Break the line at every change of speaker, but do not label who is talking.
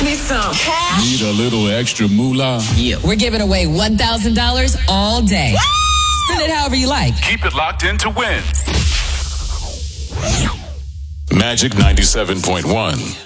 me some cash.
Need a little extra moolah?
Yeah, we're giving away $1,000 all day. Spend it however you like.
Keep it locked in to win. Magic 97.1.